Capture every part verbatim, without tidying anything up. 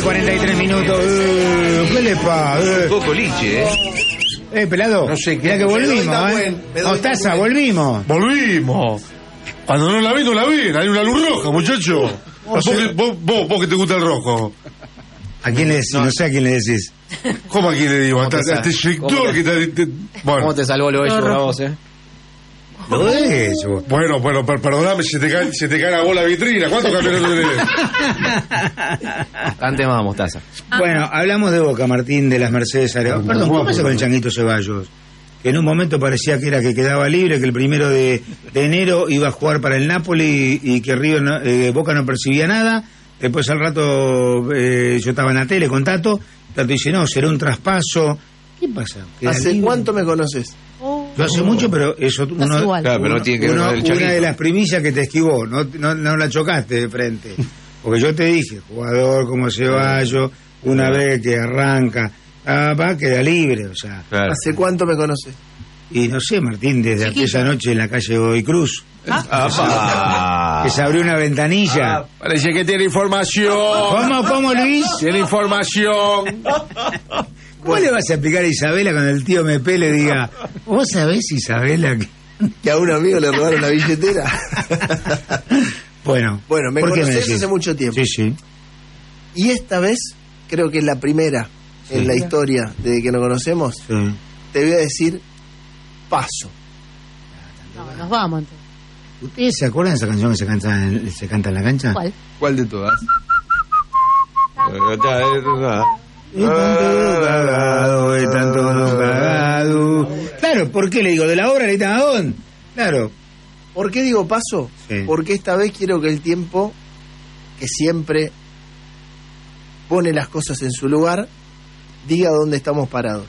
cuarenta y tres minutos. Eh, ¿Qué le pasa? Un poco liche, ¿eh? Eh, pelado. No sé qué. Mirá que volvimos, ¿eh? Mostaza, volvimos. Volvimos. Cuando no la vi, no la vi. Hay una luz roja, muchacho. Vos, que, vos, vos, vos que te gusta el rojo. ¿A quién le decís? No, no sé a quién le decís. ¿Cómo a quién le digo? Hasta este sector que te, te... Bueno. ¿Cómo te salvó lo bello para vos, eh? Lo de eso. Bueno, bueno, per perdóname, se te cae, se te cae la bola vitrina. ¿Cuántos campeonatos tenés? Bastante más, Mostaza. Bueno, hablamos de Boca, Martín, de las Mercedes Arenas. Perdón, ¿cómo pasa con el Changuito Ceballos? Que en un momento parecía que era que quedaba libre, que el primero de, de enero iba a jugar para el Napoli y, y que River no, eh, Boca no percibía nada. Después al rato eh, yo estaba en la tele con Tato. Tato dice, no, será un traspaso. ¿Qué pasa? ¿Hace libre? ¿Cuánto me conoces? Yo hace mucho, pero eso uno, claro, pero uno, no tiene que ver uno, con el una de las primicias que te esquivó, no, no, no la chocaste de frente. Porque yo te dije, jugador como Ceballos, una vez que arranca, ah, va, queda libre, o sea. Claro. ¿Hace cuánto me conoces? Y no sé, Martín, desde Chiquita. aquella noche en la calle Godoy Cruz. ¿Ah? Que se abrió una ventanilla. Ah, parece que tiene información. ¿Cómo, cómo, Luis? Tiene información. ¿Cómo le vas a explicar a Isabela cuando el tío Mepe le diga, vos sabés, Isabela, que, que a un amigo le robaron la billetera? Bueno, bueno, me conocés hace mucho tiempo. Sí, sí. Y esta vez, creo que es la primera sí. en la historia de que nos conocemos, sí. te voy a decir paso. No, nos vamos entonces. ¿Ustedes se acuerdan de esa canción que se canta en, se canta en la cancha? ¿Cuál? ¿Cuál de todas? Están todos cagados, están todos cagados. Claro, ¿por qué le digo? De la obra de Itagón. Claro. ¿Por qué digo paso? Sí. Porque esta vez quiero que el tiempo, que siempre pone las cosas en su lugar, diga dónde estamos parados.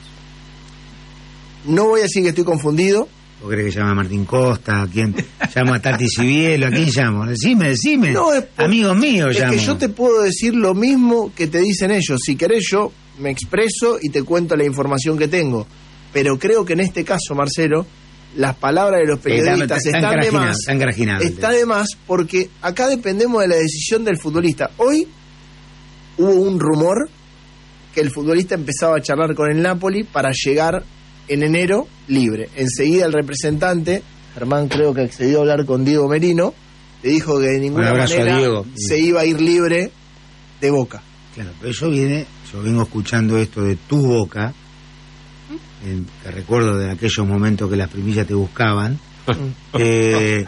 No voy a decir que estoy confundido. ¿Vos crees que llama a Martín Costa? ¿A quién? ¿Llamo a Tati Cibielo? ¿A quién llamo? Decime, decime. No, es por... Amigos míos, es llamo. que yo te puedo decir lo mismo que te dicen ellos. Si querés, yo me expreso y te cuento la información que tengo. Pero creo que en este caso, Marcelo, las palabras de los periodistas está, está, están de más. Está, está de más porque acá dependemos de la decisión del futbolista. Hoy hubo un rumor que el futbolista empezaba a charlar con el Napoli para llegar en enero libre. Enseguida el representante, Germán, creo que accedió a hablar con Diego Merino, le dijo que de ninguna manera se iba a ir libre de Boca. Claro, pero yo viene, yo vengo escuchando esto de tu Boca, eh, que recuerdo de aquellos momentos que las primillas te buscaban, eh,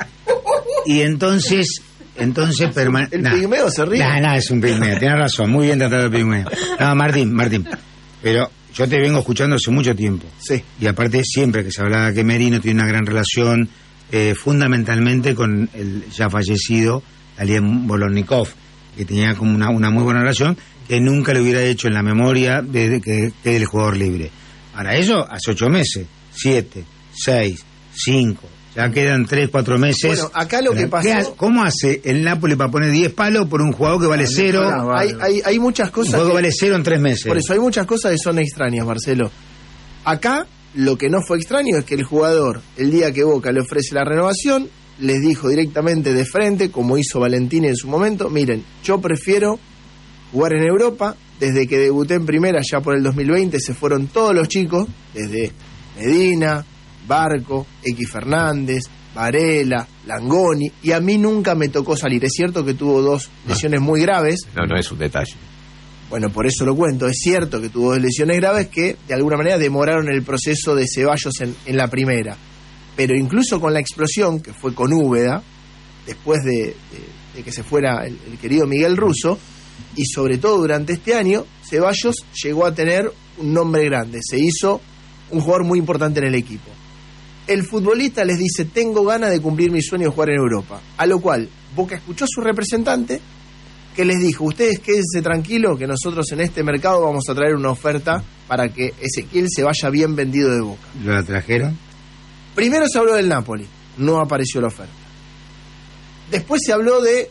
y entonces, entonces permanece. El nah, pigmeo se ríe. Nah, nah, es un pigmeo, tienes razón, muy bien tratado el pigmeo. No, Martín, Martín, pero yo te vengo escuchando hace mucho tiempo. Sí. Y aparte siempre que se hablaba que Merino tiene una gran relación eh, fundamentalmente con el ya fallecido Alien Bolornikov, que tenía como una, una muy buena relación, que nunca le hubiera hecho en la memoria de, de que quede el jugador libre. Para eso, hace ocho meses, siete, seis, cinco, ya quedan tres, cuatro meses. Bueno, acá lo que pasó... ¿Cómo hace el Napoli para poner diez palos por un jugador que vale no, cero? No, no, hay, hay, hay muchas cosas... Un jugador que vale cero en tres meses. Por eso hay muchas cosas que son extrañas, Marcelo. Acá, lo que no fue extraño es que el jugador, el día que Boca le ofrece la renovación, les dijo directamente de frente, como hizo Valentini en su momento, miren, yo prefiero jugar en Europa. Desde que debuté en primera, ya por el dos mil veinte, se fueron todos los chicos, desde Medina, Barco, X Fernández, Varela, Langoni, y a mí nunca me tocó salir. Es cierto que tuvo dos lesiones muy graves. No, no es un detalle. Bueno, por eso lo cuento. Es cierto que tuvo dos lesiones graves que, de alguna manera, demoraron el proceso de Ceballos en, en la primera. Pero incluso con la explosión, que fue con Úbeda, después de, de, de que se fuera el, el querido Miguel Russo, y sobre todo durante este año, Ceballos llegó a tener un nombre grande. Se hizo un jugador muy importante en el equipo. El futbolista les dice, tengo ganas de cumplir mi sueño de jugar en Europa. A lo cual Boca escuchó a su representante, que les dijo, ustedes quédense tranquilos, que nosotros en este mercado vamos a traer una oferta para que Ezequiel se vaya bien vendido de Boca. ¿Lo trajeron? Primero se habló del Napoli, no apareció la oferta. Después se habló de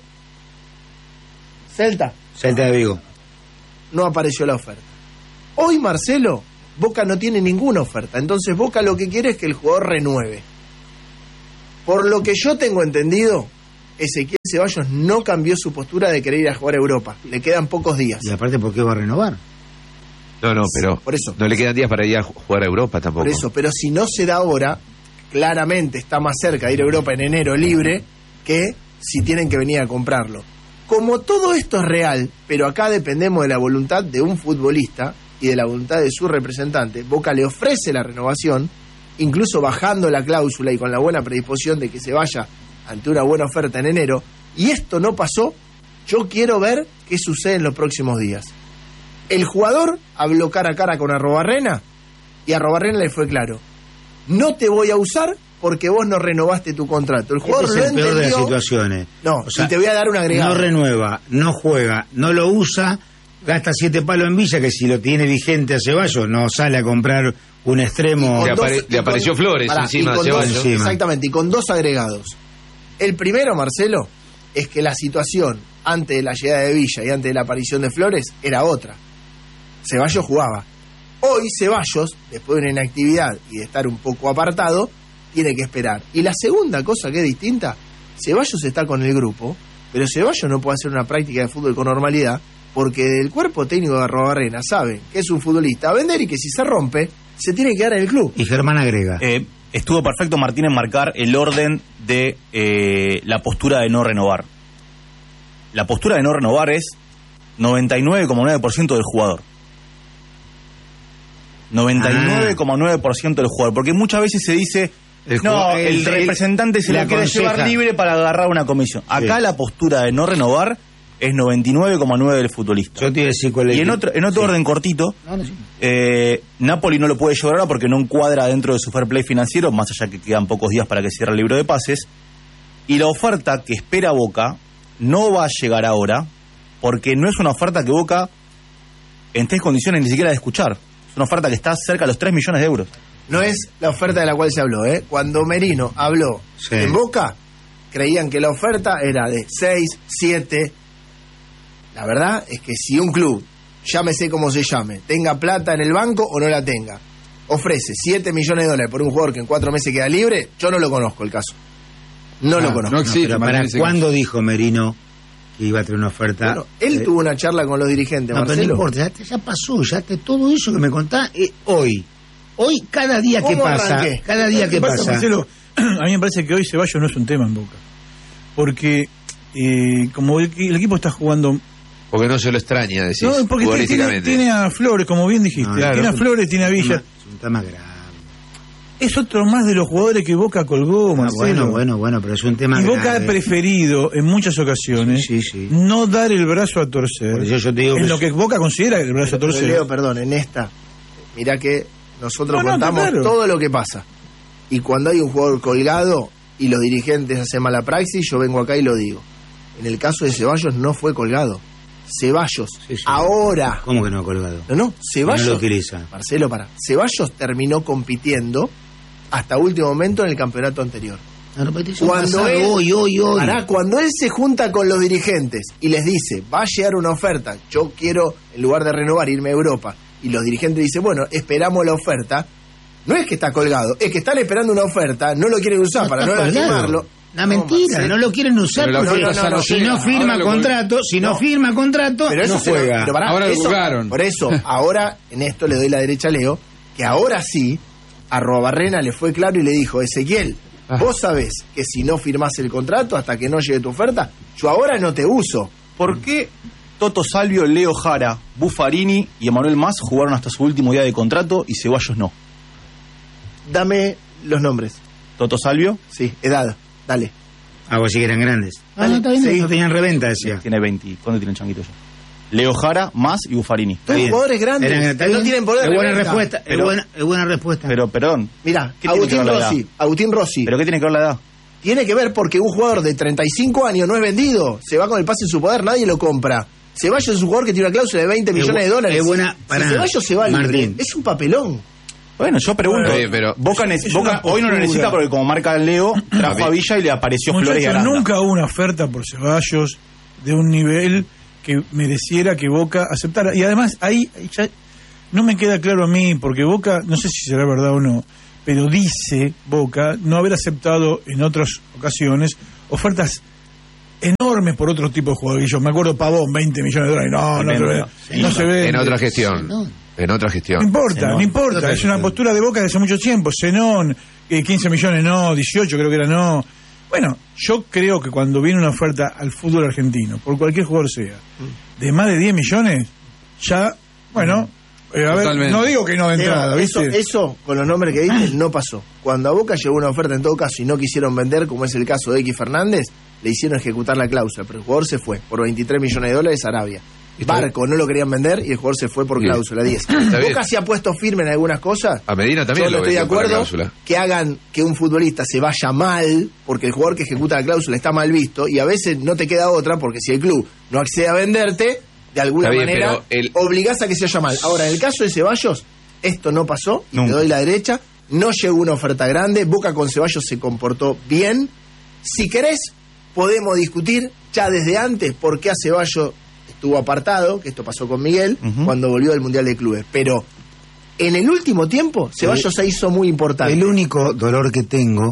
Celta. Celta de Vigo. No apareció la oferta. Hoy, Marcelo, Boca no tiene ninguna oferta. Entonces Boca lo que quiere es que el jugador renueve. Por lo que yo tengo entendido, Ezequiel Ceballos no cambió su postura de querer ir a jugar a Europa. Le quedan pocos días. Y aparte, ¿por qué va a renovar? No, no, pero Por eso. no le quedan días para ir a jugar a Europa tampoco. Por eso, pero si no se da ahora, claramente está más cerca de ir a Europa en enero libre que si tienen que venir a comprarlo. Como todo esto es real, pero acá dependemos de la voluntad de un futbolista y de la voluntad de su representante, Boca le ofrece la renovación, incluso bajando la cláusula y con la buena predisposición de que se vaya ante una buena oferta en enero, y esto no pasó. Yo quiero ver qué sucede en los próximos días. El jugador habló cara a cara con Arrobarrena y a Arrobarrena le fue claro: no te voy a usar porque vos no renovaste tu contrato. El jugador Este es el lo peor de las entendió. situaciones. No, O sea, y te voy a dar un agregado. No renueva, no juega, no lo usa, gasta siete palos en Villa, que si lo tiene vigente a Ceballos, no sale a comprar un extremo. Le Con apare- dos- le y con- apareció Flores pará, encima y con de dos- Ceballos. Encima. Exactamente, y con dos agregados. El primero, Marcelo, es que la situación antes de la llegada de Villa y antes de la aparición de Flores era otra. Ceballos jugaba. Hoy Ceballos, después de una inactividad y de estar un poco apartado, tiene que esperar. Y la segunda cosa que es distinta, Ceballos está con el grupo, pero Ceballos no puede hacer una práctica de fútbol con normalidad porque el cuerpo técnico de Arrobarrena sabe que es un futbolista a vender y que si se rompe, se tiene que quedar en el club. Y Germán agrega. Eh, estuvo perfecto Martín en marcar el orden de eh, la postura de no renovar. La postura de no renovar es noventa y nueve coma nueve por ciento del jugador. noventa y nueve coma nueve por ciento del jugador. Porque muchas veces se dice, El no, jugador- el, el- representante se le lo quiere aconseja. llevar libre para agarrar una comisión. Acá Sí. la postura de no renovar es noventa y nueve coma nueve del futbolista. Yo te iba a decir cuál es. Y en otro, en otro Sí. orden cortito, No, no, sí. eh, Napoli no lo puede llevar ahora porque no encuadra dentro de su fair play financiero, más allá que quedan pocos días para que cierre el libro de pases. Y la oferta que espera Boca no va a llegar ahora porque no es una oferta que Boca en tres condiciones ni siquiera de escuchar. Es una oferta que está cerca de los tres millones de euros. No es la oferta de la cual se habló, ¿eh? Cuando Merino habló Sí. en Boca, creían que la oferta era de seis, siete. La verdad es que si un club, llámese como se llame, tenga plata en el banco o no la tenga, ofrece siete millones de dólares por un jugador que en cuatro meses queda libre, yo no lo conozco el caso. No lo Ah, conozco. no existe. Pero Martín, ¿para ese cuándo dijo Merino que iba a tener una oferta? Bueno, él Eh, tuvo una charla con los dirigentes, No, pero no Marcelo. importa, ya, te- ya pasó, ya te, todo eso que me contás eh, hoy. Hoy, cada día que ¿Cómo pasa, arranqué? cada día que pasa. Marcelo, a mí me parece que hoy Ceballos no es un tema en Boca. Porque eh, como el, el equipo está jugando... Porque no se lo extraña, decís, No, porque tiene, futbolísticamente. tiene a Flores, como bien dijiste. No, tiene claro. a Flores, tiene a Villa. Es un tema grave. Es otro más de los jugadores que Boca colgó, Ah, Marcelo. bueno, bueno, bueno, pero es un tema Y Boca grave. ha preferido en muchas ocasiones Sí, sí, sí. no dar el brazo a torcer. Por eso yo te digo en que lo es- que Boca considera el brazo a Pero, torcer. Leo, perdón, en esta, mirá que nosotros No, no, contamos claro. todo lo que pasa. Y cuando hay un jugador colgado y los dirigentes hacen mala praxis, yo vengo acá y lo digo. En el caso de Ceballos no fue colgado. Ceballos, Sí, sí. ahora. ¿Cómo que no ha colgado? No, no, Ceballos. No lo utiliza. Marcelo, para. Ceballos terminó compitiendo hasta último momento en el campeonato anterior. No, no, pero te hizo Cuando pasado él, hoy, hoy, hoy. Pará, cuando él se junta con los dirigentes y les dice, va a llegar una oferta, yo quiero, en lugar de renovar, irme a Europa, y los dirigentes dicen, bueno, esperamos la oferta, no es que está colgado, es que están esperando una oferta, no lo quieren usar para no está colgado. lastimarlo. La mentira, Marcelo. no lo quieren usar Pero la porque oferta ya no si llega, no firma ahora lo col- contrato, si no, No. firma contrato, Pero eso no se lo- juega. pero pará, Ahora lo eso- colgaron. Por eso, ahora, en esto le doy la derecha a Leo, que ahora sí, a Robarrena le fue claro y le dijo, Ezequiel, Ah. vos sabés que si no firmás el contrato hasta que no llegue tu oferta, yo ahora no te uso. ¿Por qué Toto Salvio, Leo Jara, Buffarini y Emanuel Mas jugaron hasta su último día de contrato y Ceballos no? Dame los nombres. Toto Salvio Sí, edad, dale. Ah, vos sí que eran grandes. Ah, Dale, no, está bien, seguí. no tenían reventa, decía. tiene veinte. ¿Cuándo tiene el changuito ya? Leo Jara, Mas y Buffarini. Está Son bien. jugadores grandes, Eran- está que no bien. tienen poder de Es buena reventa. respuesta, es Pero- buena, es buena respuesta. Pero, perdón, Mirá, ¿Qué tiene que Agustín ver la Rossi, edad? Agustín Rossi. ¿pero qué tiene que ver la edad? Tiene que ver porque un jugador de treinta y cinco años no es vendido, se va con el pase en su poder, nadie lo compra. Ceballos es un jugador que tiene una cláusula de veinte Es millones de bu- dólares. es buena- Si pará, Ceballos se va libre, Martín. es un papelón. Bueno, yo pregunto. Está bien, pero- Boca, ne- Es Boca una hoy no lo postura. necesita porque, como marca el Leo, trajo a Villa y le apareció Flores y Muchachos, Aranda. nunca hubo una oferta por Ceballos de un nivel que mereciera que Boca aceptara. Y además, ahí ya no me queda claro a mí, porque Boca, no sé si será verdad o no, pero dice Boca no haber aceptado en otras ocasiones ofertas enormes por otro tipo de jugadores. Yo me acuerdo Pavón, veinte millones de dólares. No, no, no, no, no se ve. En otra gestión. En otra gestión. No importa, Zenón. no importa. Es una postura de Boca de hace mucho tiempo. Zenón, eh, quince millones no, dieciocho creo que era no. Bueno, yo creo que cuando viene una oferta al fútbol argentino, por cualquier jugador sea, de más de diez millones, ya, bueno, eh, a ver, Totalmente. no digo que no de entrada, Eso, ¿viste? eso, con los nombres que diste, no pasó. Cuando a Boca llegó una oferta en todo caso y no quisieron vender, como es el caso de X Fernández, le hicieron ejecutar la cláusula, pero el jugador se fue por veintitrés millones de dólares a Arabia. Barco no lo querían vender y el jugador se fue por Bien. cláusula diez. Está bien. Boca se ha puesto firme en algunas cosas. A Medina también Yo no lo estoy de vendió por la acuerdo cláusula. que hagan que un futbolista se vaya mal porque el jugador que ejecuta la cláusula está mal visto y a veces no te queda otra porque si el club no accede a venderte, de alguna Está bien, manera pero el- obligás a que se vaya mal. Ahora, en el caso de Ceballos, esto no pasó y Nunca. te doy la derecha. No llegó una oferta grande. Boca con Ceballos se comportó bien. Si querés, podemos discutir ya desde antes por qué a Ceballos estuvo apartado, que esto pasó con Miguel, Ujú. cuando volvió del Mundial de Clubes. Pero en el último tiempo, Ceballos se hizo muy importante. El único dolor que tengo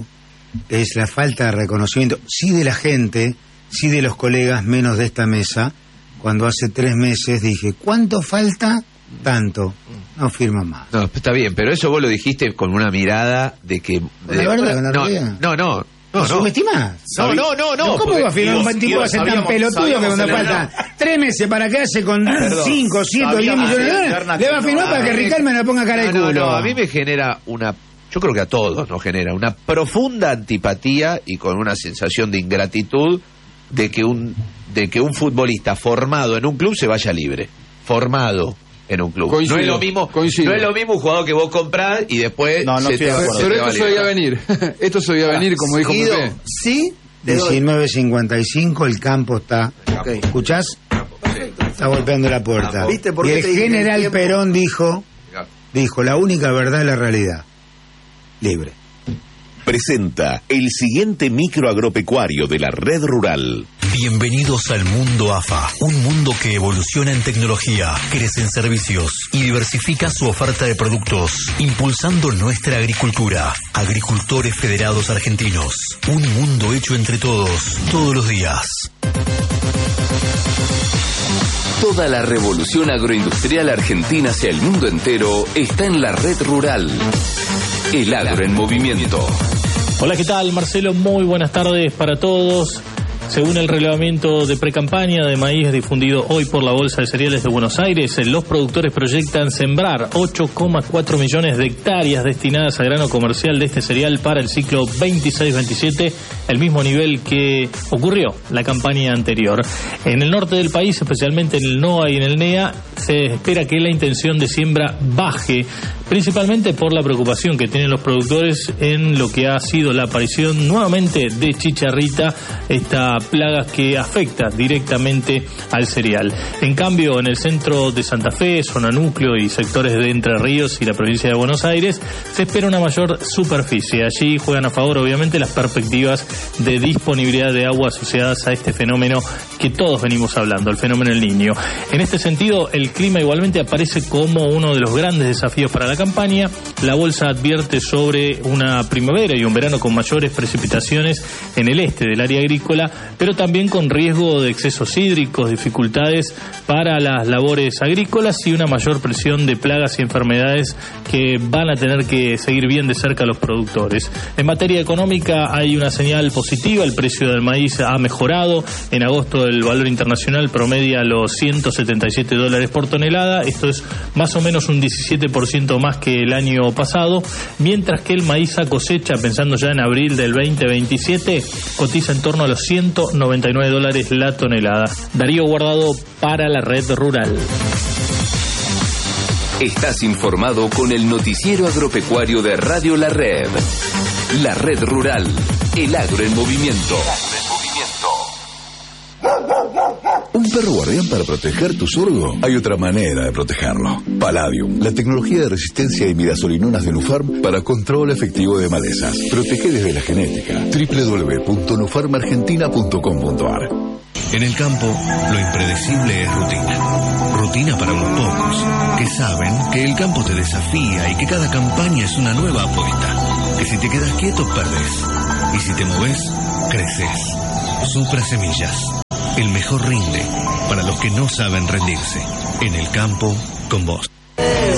es la falta de reconocimiento, sí de la gente, sí de los colegas, menos de esta mesa, cuando hace tres meses dije, ¿cuánto falta? Tanto. No firma más. No, está bien, pero eso vos lo dijiste con una mirada de que... La de- verdad, con la no, realidad. no, no, no, ¿Lo no. subestimás? No, no, no, no. ¿Cómo va a firmar porque- un tipo digo, a ser tan sabíamos- pelotudo que sabíamos cuando celebrar. falta tres meses para quedarse con cinco, siete, diez Sabíamos millones de dólares? celebrar Le va a que firmar no, para que a mí- Ricardo me la ponga cara de No, no, culo. no, a mí me genera una... Yo creo que a todos nos genera una profunda antipatía y con una sensación de ingratitud de que un de que un futbolista formado en un club se vaya libre. Formado en un club. Coincido, no es lo mismo, coincido. no es lo mismo un jugador que vos comprás y después No, no se estoy te de va- acuerdo. se te Pero va esto se veía libre. venir. Esto se veía venir, como dijo Guido, Pepe. sí, te doy. diecinueve cincuenta y cinco, el campo está... Ok. ¿Escuchás? Está golpeando la puerta. ¿Viste por Y qué el te dije que el general tiempo- Perón dijo, dijo, la única verdad es la realidad. Libre. Presenta el siguiente micro agropecuario de la Red Rural. Bienvenidos al mundo A F A, un mundo que evoluciona en tecnología, crece en servicios y diversifica su oferta de productos, impulsando nuestra agricultura. Agricultores Federados Argentinos, un mundo hecho entre todos, todos los días. Toda la revolución agroindustrial argentina hacia el mundo entero está en la Red Rural. El agro en movimiento. Hola, ¿qué tal? Marcelo, muy buenas tardes para todos. Según el relevamiento de precampaña de maíz difundido hoy por la Bolsa de Cereales de Buenos Aires, los productores proyectan sembrar ocho coma cuatro millones de hectáreas destinadas a grano comercial de este cereal para el ciclo veintiséis veintisiete, el mismo nivel que ocurrió la campaña anterior. En el norte del país, especialmente en el NOA y en el NEA, se espera que la intención de siembra baje, principalmente por la preocupación que tienen los productores en lo que ha sido la aparición nuevamente de chicharrita, esta plaga que afecta directamente al cereal. En cambio, en el centro de Santa Fe, zona núcleo y sectores de Entre Ríos y la provincia de Buenos Aires, se espera una mayor superficie. Allí juegan a favor, obviamente, las perspectivas de disponibilidad de agua asociadas a este fenómeno que todos venimos hablando, el fenómeno El Niño. En este sentido, el clima igualmente aparece como uno de los grandes desafíos para la campaña. La bolsa advierte sobre una primavera y un verano con mayores precipitaciones en el este del área agrícola, pero también con riesgo de excesos hídricos, dificultades para las labores agrícolas y una mayor presión de plagas y enfermedades que van a tener que seguir bien de cerca los productores. En materia económica hay una señal positiva, el precio del maíz ha mejorado. En agosto el valor internacional promedia los ciento setenta y siete dólares por tonelada, esto es más o menos un diecisiete por ciento más que el año pasado, mientras que el maíz a cosecha, pensando ya en abril del veinte veintisiete, cotiza en torno a los ciento noventa y nueve dólares la tonelada. Darío Guardado para la Red Rural. Estás informado con el noticiero agropecuario de Radio La Red. La Red Rural, el agro en movimiento. ¿Un perro guardián para proteger tu sorgo? Hay otra manera de protegerlo. Palladium, la tecnología de resistencia a imidazolinonas de Nufarm para control efectivo de malezas. Protege desde la genética. doble u doble u doble u punto nufarm argentina punto com punto a r. En el campo, lo impredecible es rutina. Rutina para unos pocos, que saben que el campo te desafía y que cada campaña es una nueva apuesta. Que si te quedas quieto, perdés. Y si te moves, creces. Supra Semillas. El mejor rinde para los que no saben rendirse. En el campo, con vos.